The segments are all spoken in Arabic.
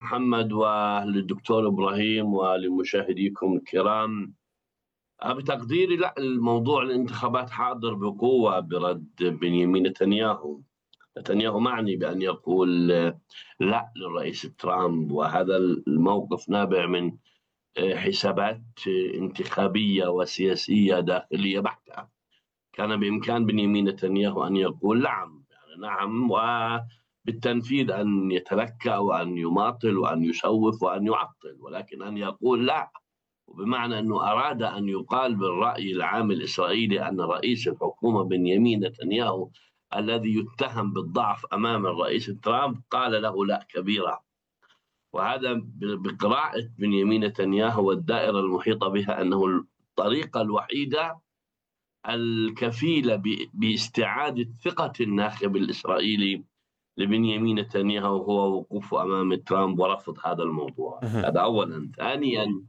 محمد وللدكتور إبراهيم ولمشاهديكم الكرام. بتقديري لا، الموضوع الانتخابات حاضر بقوة برد بنيامين نتنياهو. نتنياهو معني بأن يقول لا للرئيس ترامب، وهذا الموقف نابع من حسابات انتخابية وسياسية داخلية بحتة. كان بإمكان بنيامين نتنياهو أن يقول نعم، يعني نعم، وبالتنفيذ أن يتلكأ وأن يماطل وأن يسوف وأن يعطل، ولكن أن يقول لا، وبمعنى أنه أراد أن يقال بالرأي العام الإسرائيلي أن رئيس الحكومة بنيامين نتنياهو الذي يتهم بالضعف أمام الرئيس ترامب قال له لا كبيرة. وهذا بقراءة بنيامين نتنياهو والدائرة المحيطة بها أنه الطريقة الوحيدة الكفيلة باستعادة ثقة الناخب الإسرائيلي لبنيامين نتنياهو هو وقوفه أمام ترامب ورفض هذا الموضوع. هذا أولا. ثانيا،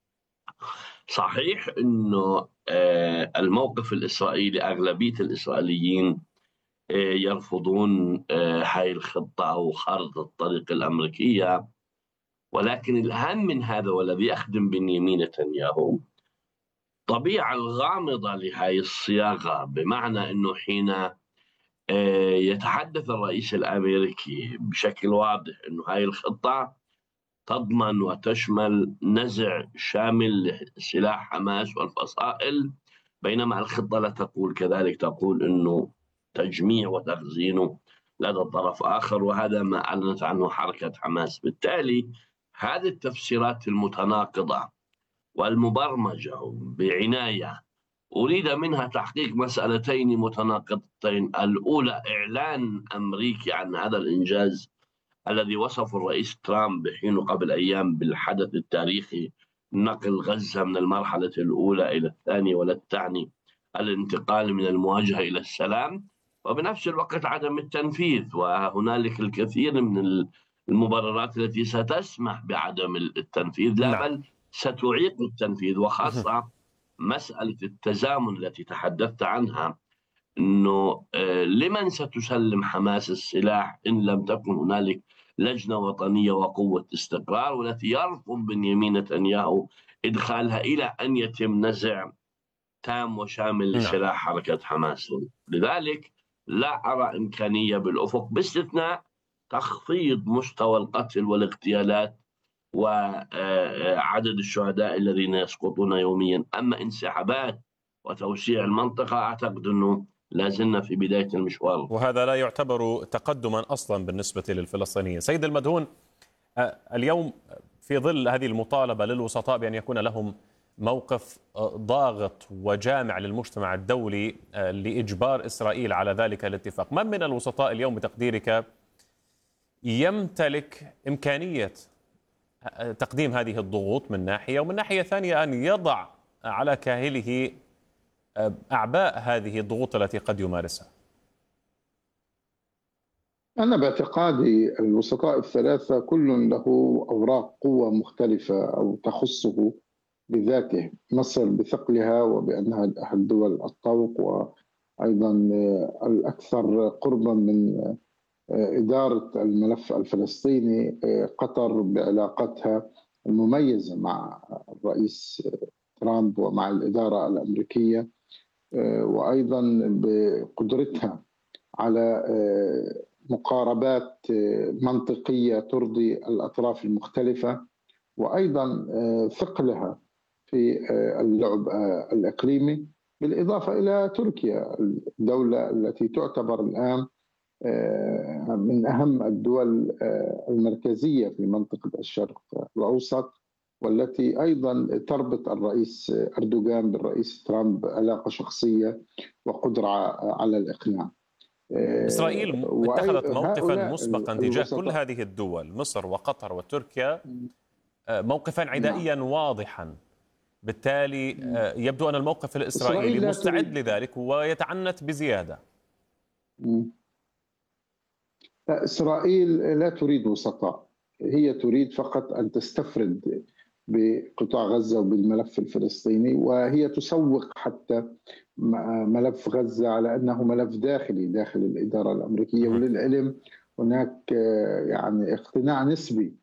صحيح أنه الموقف الإسرائيلي أغلبية الإسرائيليين يرفضون هاي الخطة أو خارطة الطريق الأمريكية، ولكن الأهم من هذا والذي يخدم بنيامين نتنياهو الطبيعة الغامضة لهذه الصياغة، بمعنى أنه حين يتحدث الرئيس الأمريكي بشكل واضح أنه هذه الخطة تضمن وتشمل نزع شامل لسلاح حماس والفصائل، بينما الخطة لا تقول كذلك، تقول أنه تجميع وتخزينه لدى طرف آخر، وهذا ما أعلنت عنه حركة حماس. بالتالي هذه التفسيرات المتناقضة والمبرمجة بعناية أريد منها تحقيق مسألتين متناقضتين. الأولى إعلان أمريكي عن هذا الإنجاز الذي وصفه الرئيس ترامب حين قبل أيام بالحدث التاريخي، نقل غزة من المرحلة الأولى إلى الثانية، ولا تعني الانتقال من المواجهة إلى السلام، وبنفس الوقت عدم التنفيذ. وهنالك الكثير من المبررات التي ستسمح بعدم التنفيذ، لا نعم. بل ستعيق التنفيذ، وخاصة مسألة التزامن التي تحدثت عنها، أنه لمن ستسلم حماس السلاح إن لم تكن هنالك لجنة وطنية وقوة استقرار، والتي يرفض بنيامين نتنياهو إدخالها إلى أن يتم نزع تام وشامل نعم. لسلاح حركة حماس. لذلك لا أرى إمكانية بالأفق باستثناء تخفيض مستوى القتل والاغتيالات وعدد الشهداء الذين يسقطون يوميا. أما انسحابات وتوسيع المنطقة أعتقد أنه لازلنا في بداية المشوار، وهذا لا يعتبر تقدما أصلا بالنسبة للفلسطينيين. سيد المدهون، اليوم في ظل هذه المطالبة للوسطاء بأن يكون لهم موقف ضاغط وجامع للمجتمع الدولي لإجبار إسرائيل على ذلك الاتفاق، من من الوسطاء اليوم بتقديرك يمتلك إمكانية تقديم هذه الضغوط من ناحية، ومن ناحية ثانية أن يضع على كاهله أعباء هذه الضغوط التي قد يمارسها؟ أنا باعتقادي الوسطاء الثلاثة كل له أوراق قوة مختلفة أو تخصه بذاته. مصر بثقلها وبأنها أحد دول الطوق وأيضا الأكثر قربا من إدارة الملف الفلسطيني، قطر بعلاقتها المميزة مع الرئيس ترامب ومع الإدارة الأمريكية، وأيضا بقدرتها على مقاربات منطقية ترضي الأطراف المختلفة، وأيضا ثقلها في اللعب الإقليمي، بالإضافة إلى تركيا، الدولة التي تعتبر الآن من أهم الدول المركزية في منطقة الشرق الأوسط، والتي أيضا تربط الرئيس أردوغان بالرئيس ترامب علاقة شخصية وقدرة على الإقناع. إسرائيل اتخذت موقفا مسبقا تجاه كل هذه الدول، مصر وقطر وتركيا، موقفا عدائيا واضحا. بالتالي يبدو أن الموقف الإسرائيلي مستعد لذلك ويتعنت بزيادة. إسرائيل لا تريد وسطاء، هي تريد فقط أن تستفرد بقطاع غزة وبالملف الفلسطيني، وهي تسوق حتى ملف غزة على أنه ملف داخلي داخل الإدارة الأمريكية. وللعلم هناك يعني اقتناع نسبي